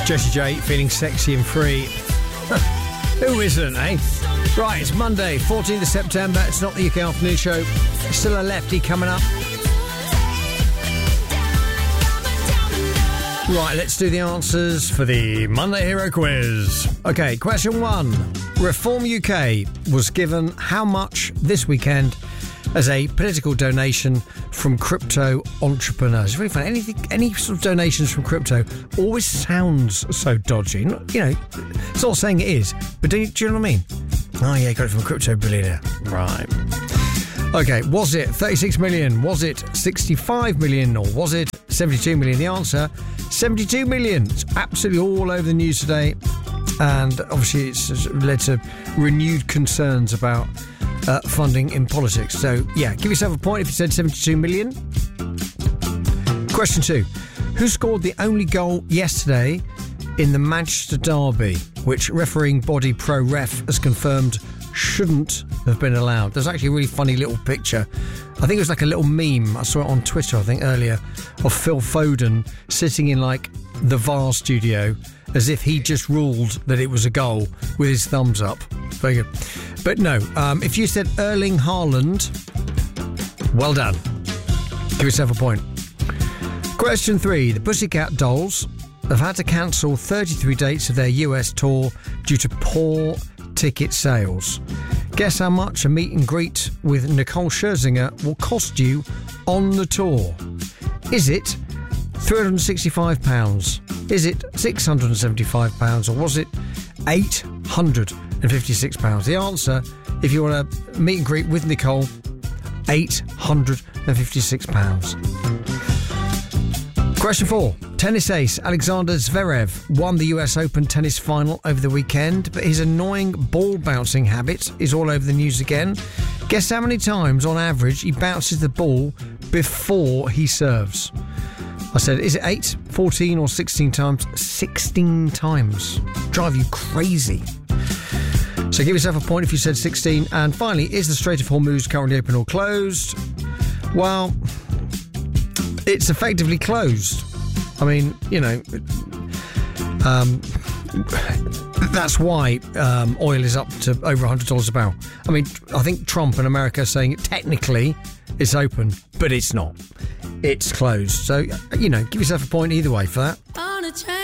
Jessie J, feeling sexy and free. Who isn't, eh? Right, it's Monday, 14th of September. It's not the UK Afternoon Show. Still a lefty coming up. Right, let's do the answers for the Monday Hero Quiz. OK, question 1. Reform UK was given how much this weekend as a political donation from crypto entrepreneurs? It's really funny. Any sort of donations from crypto always sounds so dodgy. You know, it's not saying it is, but do you know what I mean? Oh, yeah, got it from a crypto billionaire. Right. OK, was it 36 million? Was it 65 million? Or was it 72 million? The answer, 72 million. It's absolutely all over the news today. And obviously it's led to renewed concerns about funding in politics. So, yeah, give yourself a point if you said 72 million. Question 2. Who scored the only goal yesterday in the Manchester derby, which refereeing body ProRef has confirmed shouldn't have been allowed? There's actually a really funny little picture. I think it was like a little meme. I saw it on Twitter, I think, earlier, of Phil Foden sitting in, like, the VAR studio as if he just ruled that it was a goal with his thumbs up. Very good. But no, if you said Erling Haaland, well done. Give yourself a point. Question 3. The Pussycat Dolls have had to cancel 33 dates of their US tour due to poor ticket sales. Guess how much a meet and greet with Nicole Scherzinger will cost you on the tour? Is it £365? Is it £675? Or was it £856? The answer, if you want to meet and greet with Nicole, £856. Question 4. Tennis ace Alexander Zverev won the US Open tennis final over the weekend, but his annoying ball bouncing habit is all over the news again. Guess how many times on average he bounces the ball before he serves? I said, is it 8, 14 or 16 times? 16 times. Drive you crazy. So give yourself a point if you said 16. And finally, is the Strait of Hormuz currently open or closed? Well, it's effectively closed. I mean, you know, that's why oil is up to over $100 a barrel. I mean, I think Trump and America are saying technically it's open, but it's not. It's closed. So, you know, give yourself a point either way for that.